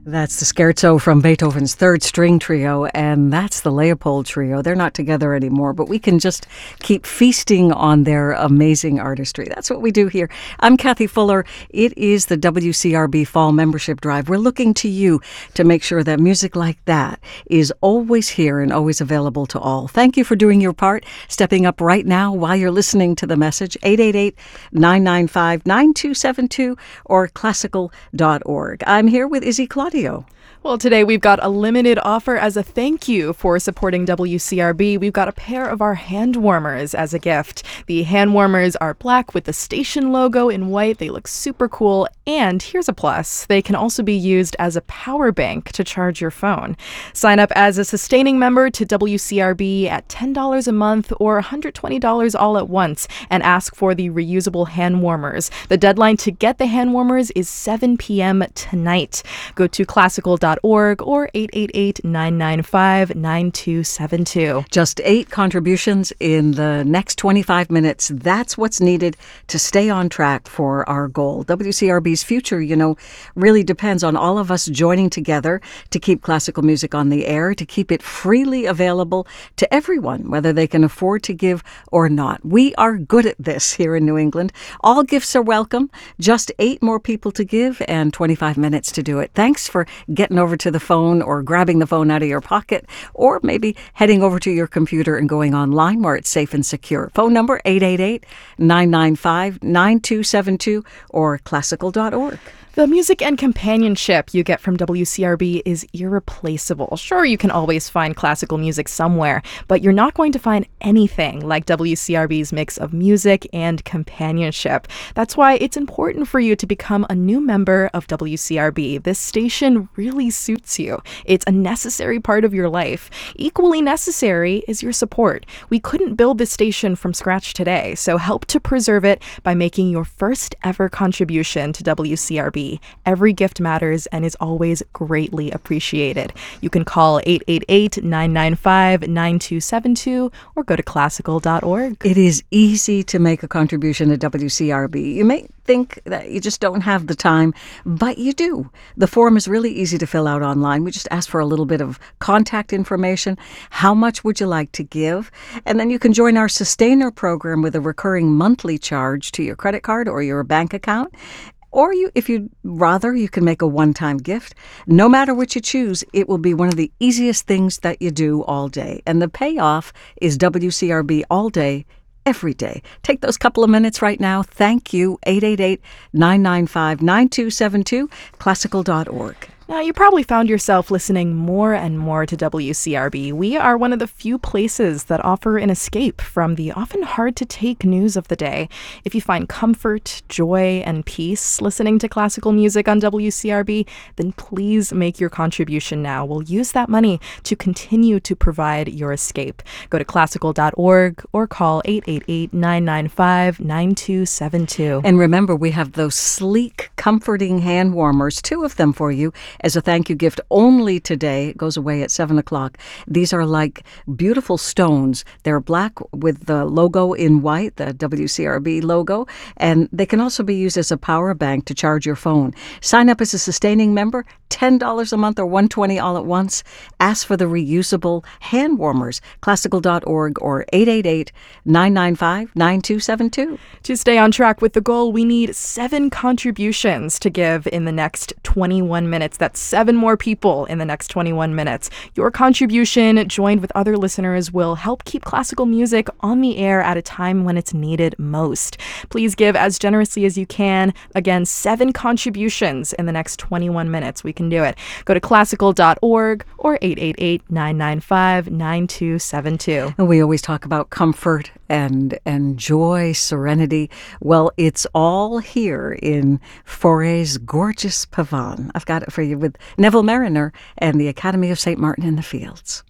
That's the scherzo from Beethoven's Third String Trio, and that's the Leopold Trio. They're not together anymore, but we can just keep feasting on their amazing artistry. That's what we do here. I'm Kathy Fuller. It is the WCRB Fall Membership Drive. We're looking to you to make sure that music like that is always here and always available to all. Thank you for doing your part, stepping up right now while you're listening to the message, 888-995-9272 or classical.org. I'm here with Izzy Claudio. Well, today we've got a limited offer as a thank you for supporting WCRB. We've got a pair of our hand warmers as a gift. The hand warmers are black with the station logo in white. They look super cool. And here's a plus. They can also be used as a power bank to charge your phone. Sign up as a sustaining member to WCRB at $10 a month or $120 all at once and ask for the reusable hand warmers. The deadline to get the hand warmers is 7 p.m. tonight. Go to classical.org or 888-995-9272. Just 8 contributions in the next 25 minutes. That's what's needed to stay on track for our goal. WCRB's future, really depends on all of us joining together to keep classical music on the air, to keep it freely available to everyone, whether they can afford to give or not. We are good at this here in New England. All gifts are welcome. Just 8 more people to give and 25 minutes to do it. Thanks for getting over to the phone or grabbing the phone out of your pocket, or maybe heading over to your computer and going online where it's safe and secure. Phone number 888-995-9272 or classical.org. The music and companionship you get from WCRB is irreplaceable. Sure, you can always find classical music somewhere, but you're not going to find anything like WCRB's mix of music and companionship. That's why it's important for you to become a new member of WCRB. This station really suits you. It's a necessary part of your life. Equally necessary is your support. We couldn't build this station from scratch today, so help to preserve it by making your first ever contribution to WCRB. Every gift matters and is always greatly appreciated. You can call 888-995-9272 or go to classical.org. It is easy to make a contribution to WCRB. You may think that you just don't have the time, but you do. The form is really easy to fill out online. We just ask for a little bit of contact information. How much would you like to give? And then you can join our Sustainer program with a recurring monthly charge to your credit card or your bank account. Or if you'd rather, you can make a one-time gift. No matter what you choose, it will be one of the easiest things that you do all day. And the payoff is WCRB all day, every day. Take those couple of minutes right now. Thank you. 888-995-9272, classical.org. Now, you probably found yourself listening more and more to WCRB. We are one of the few places that offer an escape from the often hard-to-take news of the day. If you find comfort, joy, and peace listening to classical music on WCRB, then please make your contribution now. We'll use that money to continue to provide your escape. Go to classical.org or call 888-995-9272. And remember, we have those sleek, comforting hand warmers, 2 of them for you, as a thank you gift only today. It goes away at 7 o'clock. These are like beautiful stones. They're black with the logo in white, the WCRB logo, and they can also be used as a power bank to charge your phone. Sign up as a sustaining member, $10 a month or $120 all at once. Ask for the reusable hand warmers, classical.org or 888-995-9272. To stay on track with the goal, we need 7 contributions to give in the next 21 minutes. That's 7 more people in the next 21 minutes. Your contribution, joined with other listeners, will help keep classical music on the air at a time when it's needed most. Please give as generously as you can. Again, 7 contributions in the next 21 minutes. We can do it. Go to classical.org or 888-995-9272. And we always talk about comfort and joy, serenity. Well, it's all here in Foray's gorgeous Pavane. I've got it for you with Neville Mariner and the Academy of St. Martin in the Fields.